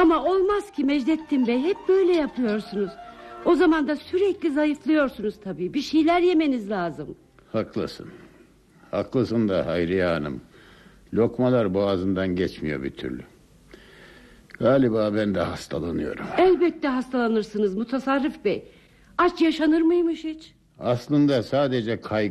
Ama olmaz ki Mecdettin Bey, hep böyle yapıyorsunuz. O zaman da sürekli zayıflıyorsunuz tabii. Bir şeyler yemeniz lazım. Haklısın. Haklısın da Hayriye Hanım. Lokmalar boğazından geçmiyor bir türlü. Galiba ben de hastalanıyorum. Elbette hastalanırsınız Mutasarrif Bey. Aç yaşanır mıymış hiç? Aslında sadece kaygı